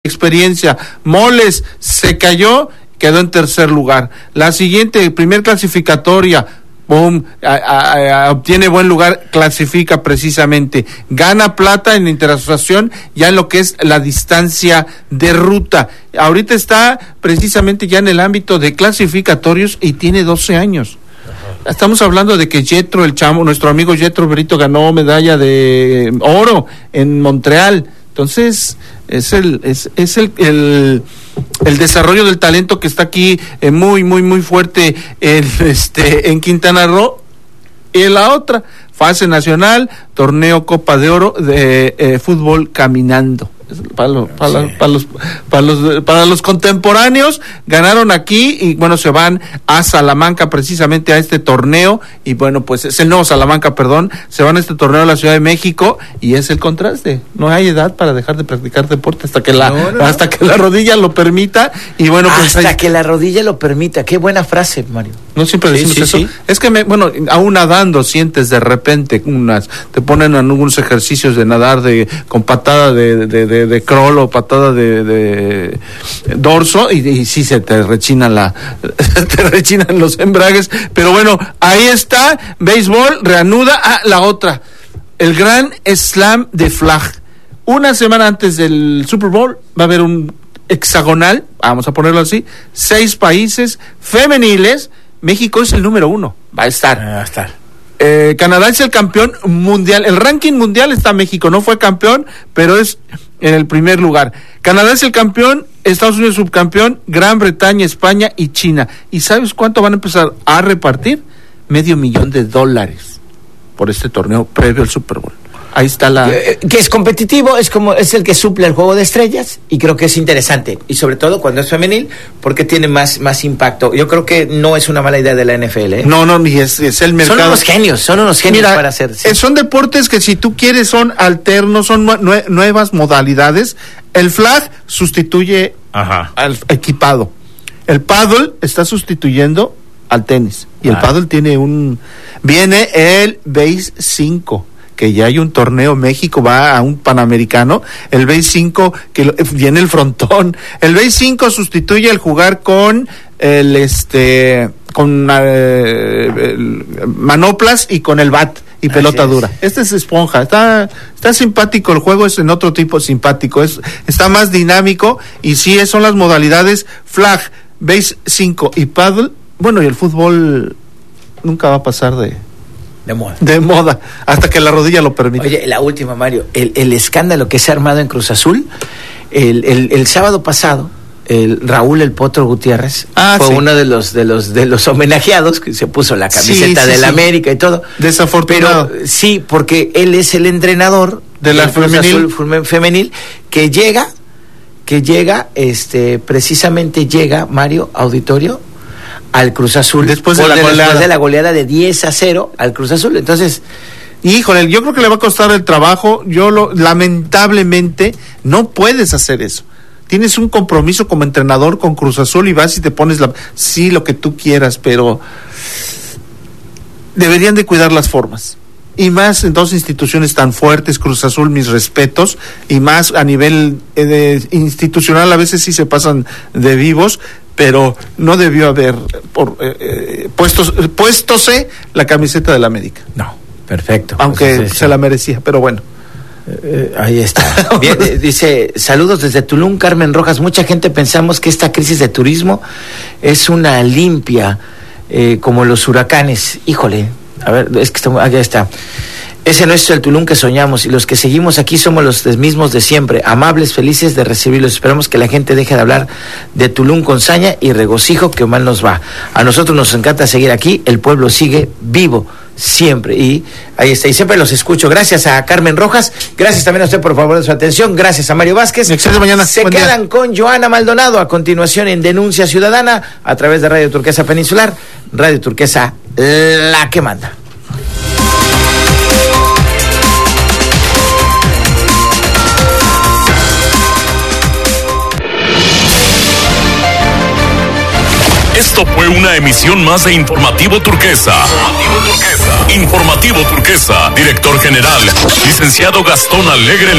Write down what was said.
experiencia. Moles se cayó, quedó en tercer lugar. La siguiente, primer clasificatoria, obtiene buen lugar, clasifica precisamente, gana plata en Interasociación ya en lo que es la distancia de ruta. Ahorita está precisamente ya en el ámbito de clasificatorios y tiene 12 años. Estamos hablando de que Yetro, el chamo, nuestro amigo Yetro Brito ganó medalla de oro en Montreal. Entonces, es el desarrollo del talento que está aquí muy fuerte en Quintana Roo. Y la otra, fase nacional, torneo Copa de Oro de fútbol caminando. Para los contemporáneos, ganaron aquí y bueno, se van a Salamanca precisamente a este torneo, y bueno, pues es el nuevo Salamanca, se van a este torneo a la Ciudad de México, y es el contraste, no hay edad para dejar de practicar deporte hasta que la rodilla lo permita, y bueno, pues que la rodilla lo permita. Qué buena frase, Mario. No siempre decimos eso. Sí. Es que aún nadando sientes de repente te ponen en algunos ejercicios de nadar con patada de crawl o patada de dorso, y sí se te rechinan los embragues, pero bueno, ahí está. Béisbol reanuda la otra, el Gran Slam de Flag. Una semana antes del Super Bowl va a haber un hexagonal, vamos a ponerlo así, 6 países femeniles. México es el número 1, va a estar. Canadá es el campeón mundial. El ranking mundial está México, no fue campeón, pero es en el primer lugar. Canadá es el campeón, Estados Unidos subcampeón, Gran Bretaña, España y China. ¿Y sabes cuánto van a empezar a repartir? $500,000 por este torneo previo al Super Bowl. Ahí está que es competitivo, es el que suple el Juego de Estrellas, y creo que es interesante, y sobre todo cuando es femenil, porque tiene más impacto. Yo creo que no es una mala idea de la NFL, ¿eh? No, ni es el mercado. Son unos genios. Mira, para hacer. Sí. Son deportes que, si tú quieres, son alternos, son nuevas modalidades. El flag sustituye al equipado. El paddle está sustituyendo al tenis, y el paddle viene el base 5, que ya hay un torneo. México va a un Panamericano, el base 5, que viene el frontón. El base 5 sustituye el jugar con manoplas y con el bat y pelota dura. Este es esponja, está simpático el juego, es en otro tipo simpático, está más dinámico, y sí, son las modalidades flag, base 5 y paddle. Bueno, y el fútbol nunca va a pasar de moda, hasta que la rodilla lo permita. Oye, la última, Mario, el escándalo que se ha armado en Cruz Azul, el sábado pasado, Raúl El Potro Gutiérrez fue uno de los homenajeados, que se puso la camiseta del América y todo. Desafortunado. Pero sí, porque él es el entrenador de la femenil que llega, precisamente llega, Mario, auditorio, al Cruz Azul después de la goleada de 10-0 al Cruz Azul. Entonces, híjole, yo creo que le va a costar el trabajo. Lamentablemente no puedes hacer eso. Tienes un compromiso como entrenador con Cruz Azul y vas y te pones lo que tú quieras, pero deberían de cuidar las formas. Y más en dos instituciones tan fuertes, Cruz Azul, mis respetos, y más a nivel institucional, a veces sí se pasan de vivos, pero no debió haber puestose la camiseta del América. No, perfecto. Aunque pues se la merecía, pero bueno. Ahí está. Bien, dice, saludos desde Tulum, Carmen Rojas. Mucha gente pensamos que esta crisis de turismo es una limpia, como los huracanes. Híjole, a ver, es que allá está. Ese no es el Tulum que soñamos, y los que seguimos aquí somos los mismos de siempre, amables, felices de recibirlos. Esperamos que la gente deje de hablar de Tulum con saña y regocijo, que mal nos va. A nosotros nos encanta seguir aquí, el pueblo sigue vivo siempre, y ahí está, y siempre los escucho. Gracias a Carmen Rojas, gracias también a usted por favor de su atención, gracias a Mario Vázquez. Mañana. Se quedan con Joana Maldonado a continuación en Denuncia Ciudadana a través de Radio Turquesa Peninsular, Radio Turquesa, la que manda. Esto fue una emisión más de Informativo Turquesa. Informativo Turquesa. Director general, licenciado Gastón Alegre